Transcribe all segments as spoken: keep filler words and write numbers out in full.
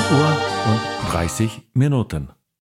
Uhr und dreißig Minuten.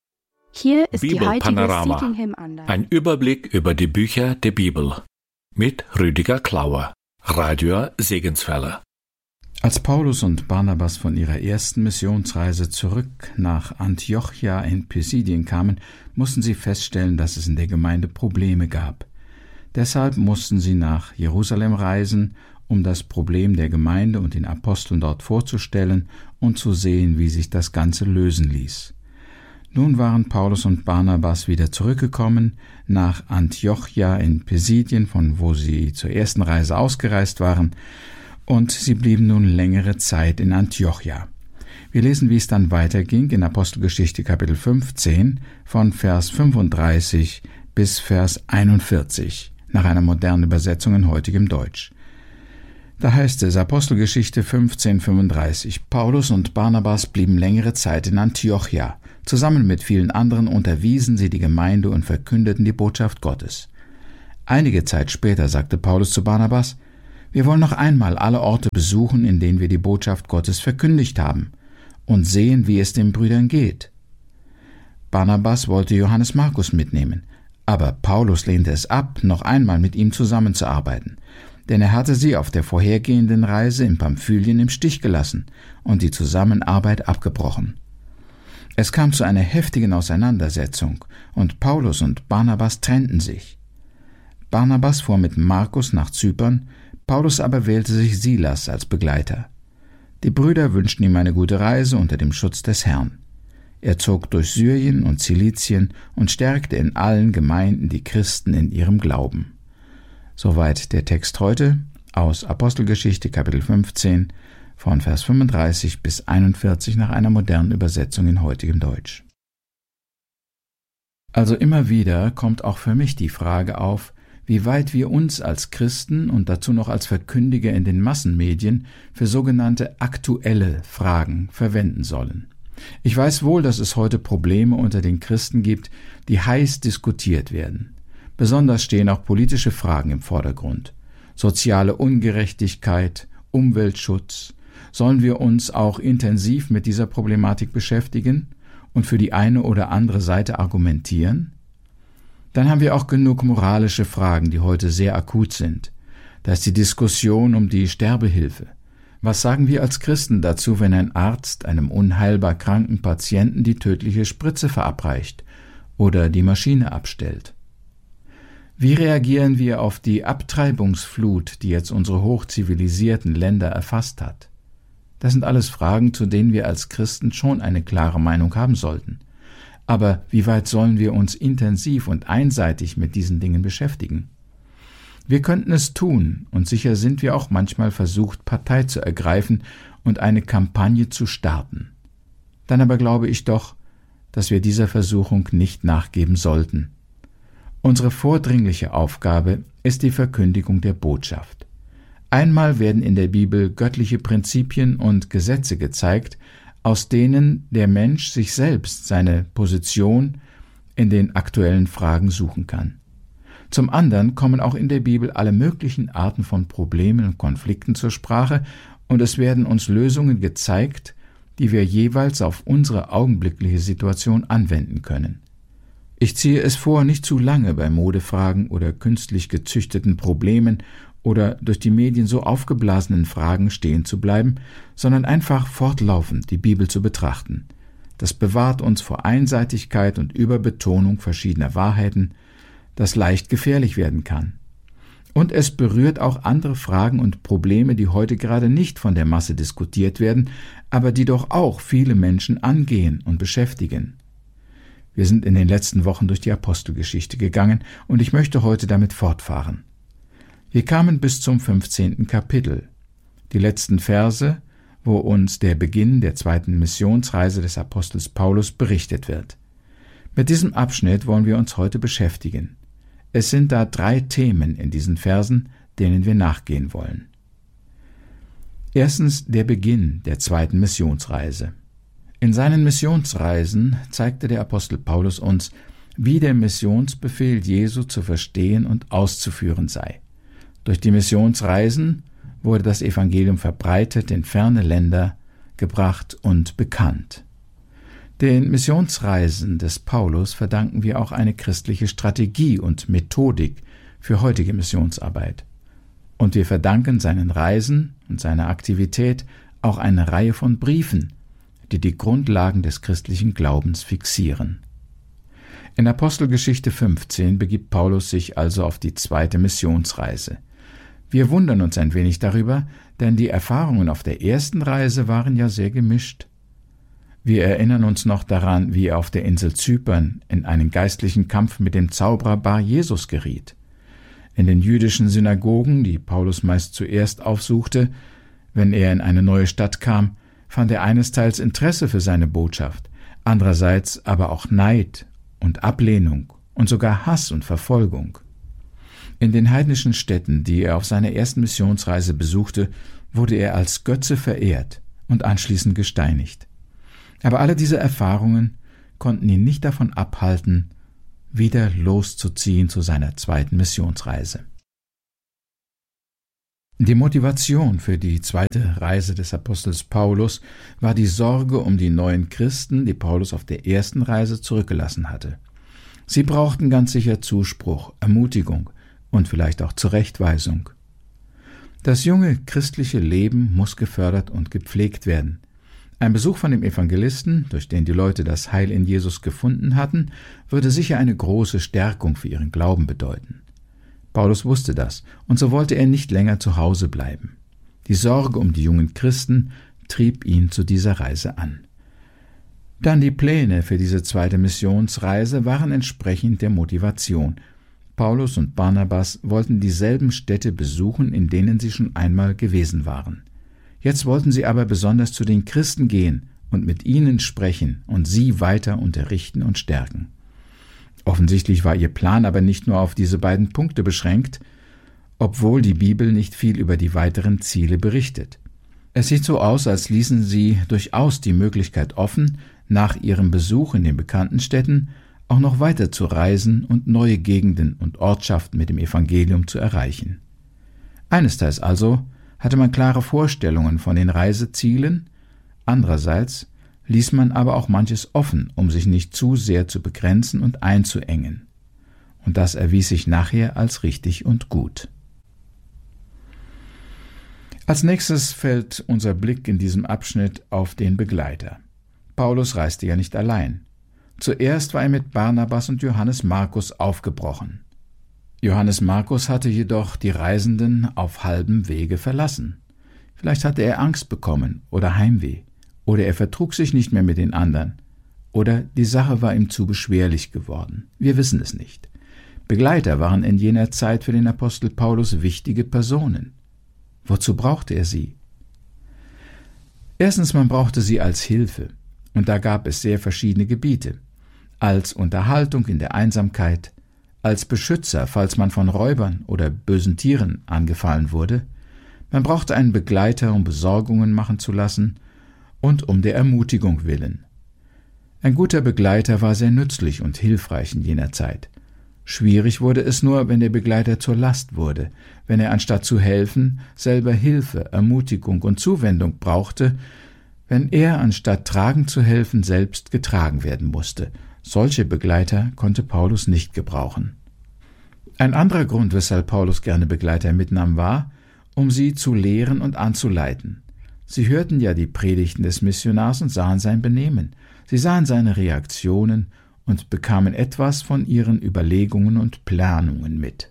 Hier ist die heutige Bibelpanorama. Seeking-Hymn-Andacht. Ein Überblick über die Bücher der Bibel mit Rüdiger Klauer, Radio Segenswelle. Als Paulus und Barnabas von ihrer ersten Missionsreise zurück nach Antiochia in Pisidien kamen, mussten sie feststellen, dass es in der Gemeinde Probleme gab. Deshalb mussten sie nach Jerusalem reisen, um das Problem der Gemeinde und den Aposteln dort vorzustellen und zu sehen, wie sich das Ganze lösen ließ. Nun waren Paulus und Barnabas wieder zurückgekommen nach Antiochia in Pisidien, von wo sie zur ersten Reise ausgereist waren, und sie blieben nun längere Zeit in Antiochia. Wir lesen, wie es dann weiterging in Apostelgeschichte Kapitel fünfzehn von Vers fünfunddreißig bis Vers einundvierzig, nach einer modernen Übersetzung in heutigem Deutsch. Da heißt es, Apostelgeschichte fünfzehn, fünfunddreißig, Paulus und Barnabas blieben längere Zeit in Antiochia. Zusammen mit vielen anderen unterwiesen sie die Gemeinde und verkündeten die Botschaft Gottes. Einige Zeit später sagte Paulus zu Barnabas, wir wollen noch einmal alle Orte besuchen, in denen wir die Botschaft Gottes verkündigt haben, und sehen, wie es den Brüdern geht. Barnabas wollte Johannes Markus mitnehmen, aber Paulus lehnte es ab, noch einmal mit ihm zusammenzuarbeiten, denn er hatte sie auf der vorhergehenden Reise in Pamphylien im Stich gelassen und die Zusammenarbeit abgebrochen. Es kam zu einer heftigen Auseinandersetzung, und Paulus und Barnabas trennten sich. Barnabas fuhr mit Markus nach Zypern, Paulus aber wählte sich Silas als Begleiter. Die Brüder wünschten ihm eine gute Reise unter dem Schutz des Herrn. Er zog durch Syrien und Zilizien und stärkte in allen Gemeinden die Christen in ihrem Glauben. Soweit der Text heute aus Apostelgeschichte Kapitel fünfzehn von Vers fünfunddreißig bis einundvierzig nach einer modernen Übersetzung in heutigem Deutsch. Also immer wieder kommt auch für mich die Frage auf, wie weit wir uns als Christen und dazu noch als Verkündiger in den Massenmedien für sogenannte aktuelle Fragen verwenden sollen. Ich weiß wohl, dass es heute Probleme unter den Christen gibt, die heiß diskutiert werden. Besonders stehen auch politische Fragen im Vordergrund. Soziale Ungerechtigkeit, Umweltschutz. Sollen wir uns auch intensiv mit dieser Problematik beschäftigen und für die eine oder andere Seite argumentieren? Dann haben wir auch genug moralische Fragen, die heute sehr akut sind. Da ist die Diskussion um die Sterbehilfe. Was sagen wir als Christen dazu, wenn ein Arzt einem unheilbar kranken Patienten die tödliche Spritze verabreicht oder die Maschine abstellt? Wie reagieren wir auf die Abtreibungsflut, die jetzt unsere hochzivilisierten Länder erfasst hat? Das sind alles Fragen, zu denen wir als Christen schon eine klare Meinung haben sollten. Aber wie weit sollen wir uns intensiv und einseitig mit diesen Dingen beschäftigen? Wir könnten es tun, und sicher sind wir auch manchmal versucht, Partei zu ergreifen und eine Kampagne zu starten. Dann aber glaube ich doch, dass wir dieser Versuchung nicht nachgeben sollten. Unsere vordringliche Aufgabe ist die Verkündigung der Botschaft. Einmal werden in der Bibel göttliche Prinzipien und Gesetze gezeigt, aus denen der Mensch sich selbst seine Position in den aktuellen Fragen suchen kann. Zum anderen kommen auch in der Bibel alle möglichen Arten von Problemen und Konflikten zur Sprache, und es werden uns Lösungen gezeigt, die wir jeweils auf unsere augenblickliche Situation anwenden können. Ich ziehe es vor, nicht zu lange bei Modefragen oder künstlich gezüchteten Problemen oder durch die Medien so aufgeblasenen Fragen stehen zu bleiben, sondern einfach fortlaufend die Bibel zu betrachten. Das bewahrt uns vor Einseitigkeit und Überbetonung verschiedener Wahrheiten, das leicht gefährlich werden kann. Und es berührt auch andere Fragen und Probleme, die heute gerade nicht von der Masse diskutiert werden, aber die doch auch viele Menschen angehen und beschäftigen. Wir sind in den letzten Wochen durch die Apostelgeschichte gegangen, und ich möchte heute damit fortfahren. Wir kamen bis zum fünfzehnten Kapitel, die letzten Verse, wo uns der Beginn der zweiten Missionsreise des Apostels Paulus berichtet wird. Mit diesem Abschnitt wollen wir uns heute beschäftigen. Es sind da drei Themen in diesen Versen, denen wir nachgehen wollen. Erstens der Beginn der zweiten Missionsreise. In seinen Missionsreisen zeigte der Apostel Paulus uns, wie der Missionsbefehl Jesu zu verstehen und auszuführen sei. Durch die Missionsreisen wurde das Evangelium verbreitet in ferne Länder, gebracht und bekannt. Den Missionsreisen des Paulus verdanken wir auch eine christliche Strategie und Methodik für heutige Missionsarbeit. Und wir verdanken seinen Reisen und seiner Aktivität auch eine Reihe von Briefen, die die Grundlagen des christlichen Glaubens fixieren. In Apostelgeschichte fünfzehn begibt Paulus sich also auf die zweite Missionsreise. Wir wundern uns ein wenig darüber, denn die Erfahrungen auf der ersten Reise waren ja sehr gemischt. Wir erinnern uns noch daran, wie er auf der Insel Zypern in einen geistlichen Kampf mit dem Zauberer Bar Jesus geriet. In den jüdischen Synagogen, die Paulus meist zuerst aufsuchte, wenn er in eine neue Stadt kam, fand er einesteils Interesse für seine Botschaft, andererseits aber auch Neid und Ablehnung und sogar Hass und Verfolgung. In den heidnischen Städten, die er auf seiner ersten Missionsreise besuchte, wurde er als Götze verehrt und anschließend gesteinigt. Aber alle diese Erfahrungen konnten ihn nicht davon abhalten, wieder loszuziehen zu seiner zweiten Missionsreise. Die Motivation für die zweite Reise des Apostels Paulus war die Sorge um die neuen Christen, die Paulus auf der ersten Reise zurückgelassen hatte. Sie brauchten ganz sicher Zuspruch, Ermutigung und vielleicht auch Zurechtweisung. Das junge christliche Leben muss gefördert und gepflegt werden. Ein Besuch von dem Evangelisten, durch den die Leute das Heil in Jesus gefunden hatten, würde sicher eine große Stärkung für ihren Glauben bedeuten. Paulus wusste das, und so wollte er nicht länger zu Hause bleiben. Die Sorge um die jungen Christen trieb ihn zu dieser Reise an. Dann die Pläne für diese zweite Missionsreise waren entsprechend der Motivation. Paulus und Barnabas wollten dieselben Städte besuchen, in denen sie schon einmal gewesen waren. Jetzt wollten sie aber besonders zu den Christen gehen und mit ihnen sprechen und sie weiter unterrichten und stärken. Offensichtlich war ihr Plan aber nicht nur auf diese beiden Punkte beschränkt, obwohl die Bibel nicht viel über die weiteren Ziele berichtet. Es sieht so aus, als ließen sie durchaus die Möglichkeit offen, nach ihrem Besuch in den bekannten Städten auch noch weiter zu reisen und neue Gegenden und Ortschaften mit dem Evangelium zu erreichen. Einesteils also hatte man klare Vorstellungen von den Reisezielen, andererseits ließ man aber auch manches offen, um sich nicht zu sehr zu begrenzen und einzuengen. Und das erwies sich nachher als richtig und gut. Als nächstes fällt unser Blick in diesem Abschnitt auf den Begleiter. Paulus reiste ja nicht allein. Zuerst war er mit Barnabas und Johannes Markus aufgebrochen. Johannes Markus hatte jedoch die Reisenden auf halbem Wege verlassen. Vielleicht hatte er Angst bekommen oder Heimweh, oder er vertrug sich nicht mehr mit den anderen, oder die Sache war ihm zu beschwerlich geworden. Wir wissen es nicht. Begleiter waren in jener Zeit für den Apostel Paulus wichtige Personen. Wozu brauchte er sie? Erstens, man brauchte sie als Hilfe, und da gab es sehr verschiedene Gebiete. Als Unterhaltung in der Einsamkeit, als Beschützer, falls man von Räubern oder bösen Tieren angefallen wurde. Man brauchte einen Begleiter, um Besorgungen machen zu lassen und um der Ermutigung willen. Ein guter Begleiter war sehr nützlich und hilfreich in jener Zeit. Schwierig wurde es nur, wenn der Begleiter zur Last wurde, wenn er anstatt zu helfen, selber Hilfe, Ermutigung und Zuwendung brauchte, wenn er anstatt tragen zu helfen, selbst getragen werden musste. Solche Begleiter konnte Paulus nicht gebrauchen. Ein anderer Grund, weshalb Paulus gerne Begleiter mitnahm, war, um sie zu lehren und anzuleiten. Sie hörten ja die Predigten des Missionars und sahen sein Benehmen. Sie sahen seine Reaktionen und bekamen etwas von ihren Überlegungen und Planungen mit.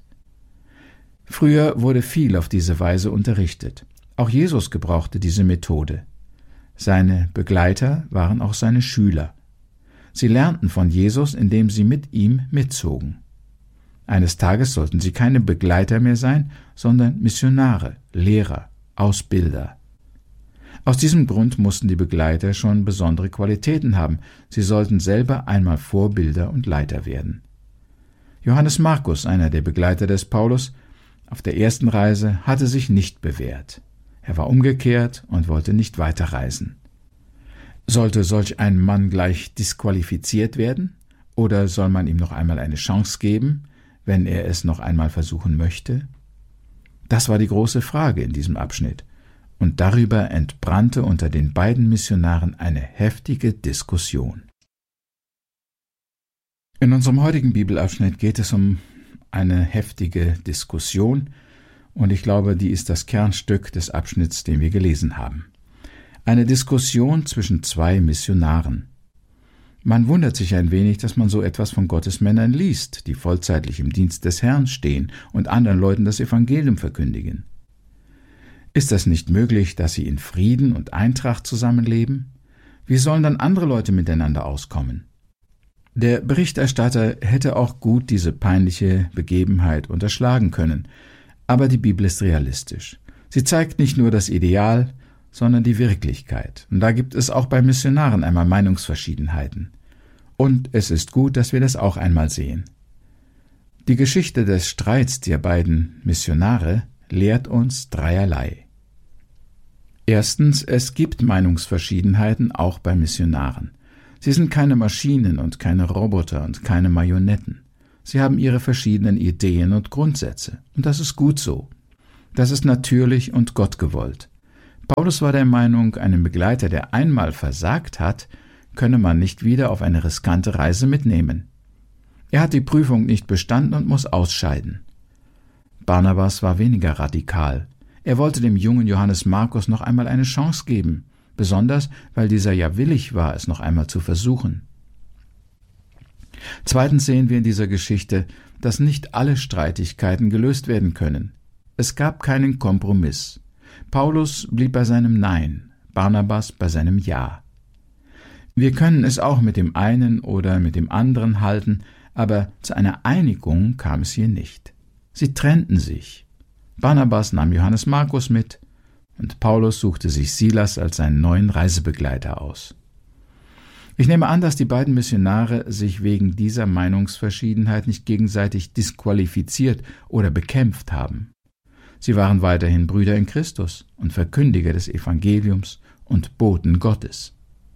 Früher wurde viel auf diese Weise unterrichtet. Auch Jesus gebrauchte diese Methode. Seine Begleiter waren auch seine Schüler. Sie lernten von Jesus, indem sie mit ihm mitzogen. Eines Tages sollten sie keine Begleiter mehr sein, sondern Missionare, Lehrer, Ausbilder. Aus diesem Grund mussten die Begleiter schon besondere Qualitäten haben. Sie sollten selber einmal Vorbilder und Leiter werden. Johannes Markus, einer der Begleiter des Paulus, auf der ersten Reise hatte sich nicht bewährt. Er war umgekehrt und wollte nicht weiterreisen. Sollte solch ein Mann gleich disqualifiziert werden? Oder soll man ihm noch einmal eine Chance geben, wenn er es noch einmal versuchen möchte? Das war die große Frage in diesem Abschnitt. und darüber entbrannte unter den beiden Missionaren eine heftige Diskussion. In unserem heutigen Bibelabschnitt geht es um eine heftige Diskussion, und ich glaube, die ist das Kernstück des Abschnitts, den wir gelesen haben. Eine Diskussion zwischen zwei Missionaren. Man wundert sich ein wenig, dass man so etwas von Gottes Männern liest, die vollzeitlich im Dienst des Herrn stehen und anderen Leuten das Evangelium verkündigen. Ist das nicht möglich, dass sie in Frieden und Eintracht zusammenleben? Wie sollen dann andere Leute miteinander auskommen? Der Berichterstatter hätte auch gut diese peinliche Begebenheit unterschlagen können, aber die Bibel ist realistisch. Sie zeigt nicht nur das Ideal, sondern die Wirklichkeit. Und da gibt es auch bei Missionaren einmal Meinungsverschiedenheiten. Und es ist gut, dass wir das auch einmal sehen. Die Geschichte des Streits der beiden Missionare lehrt uns dreierlei. Erstens, es gibt Meinungsverschiedenheiten auch bei Missionaren. Sie sind keine Maschinen und keine Roboter und keine Marionetten. Sie haben ihre verschiedenen Ideen und Grundsätze. Und das ist gut so. Das ist natürlich und gottgewollt. Paulus war der Meinung, einen Begleiter, der einmal versagt hat, könne man nicht wieder auf eine riskante Reise mitnehmen. Er hat die Prüfung nicht bestanden und muss ausscheiden. Barnabas war weniger radikal. Er wollte dem jungen Johannes Markus noch einmal eine Chance geben, besonders weil dieser ja willig war, es noch einmal zu versuchen. Zweitens sehen wir in dieser Geschichte, dass nicht alle Streitigkeiten gelöst werden können. Es gab keinen Kompromiss. Paulus blieb bei seinem Nein, Barnabas bei seinem Ja. Wir können es auch mit dem einen oder mit dem anderen halten, aber zu einer Einigung kam es hier nicht. Sie trennten sich. Barnabas nahm Johannes Markus mit und Paulus suchte sich Silas als seinen neuen Reisebegleiter aus. Ich nehme an, dass die beiden Missionare sich wegen dieser Meinungsverschiedenheit nicht gegenseitig disqualifiziert oder bekämpft haben. Sie waren weiterhin Brüder in Christus und Verkündiger des Evangeliums und Boten Gottes.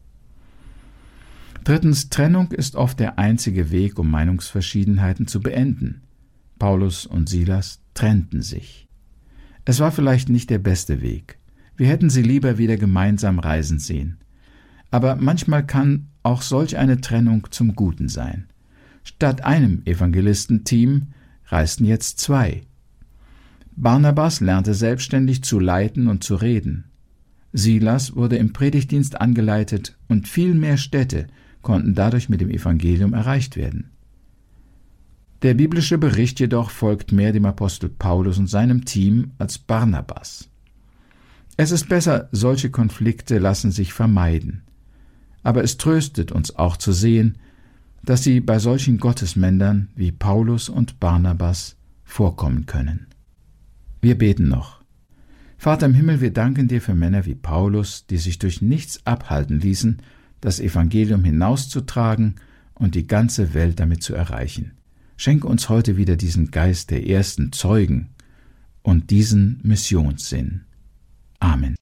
Drittens, Trennung ist oft der einzige Weg, um Meinungsverschiedenheiten zu beenden. Paulus und Silas trennten sich. Es war vielleicht nicht der beste Weg. Wir hätten sie lieber wieder gemeinsam reisen sehen. Aber manchmal kann auch solch eine Trennung zum Guten sein. Statt einem Evangelistenteam reisten jetzt zwei. Barnabas lernte selbstständig zu leiten und zu reden. Silas wurde im Predigtdienst angeleitet und viel mehr Städte konnten dadurch mit dem Evangelium erreicht werden. Der biblische Bericht jedoch folgt mehr dem Apostel Paulus und seinem Team als Barnabas. Es ist besser, solche Konflikte lassen sich vermeiden. Aber es tröstet uns auch zu sehen, dass sie bei solchen Gottesmännern wie Paulus und Barnabas vorkommen können. Wir beten noch. Vater im Himmel, wir danken dir für Männer wie Paulus, die sich durch nichts abhalten ließen, das Evangelium hinauszutragen und die ganze Welt damit zu erreichen. Schenke uns heute wieder diesen Geist der ersten Zeugen und diesen Missionssinn. Amen.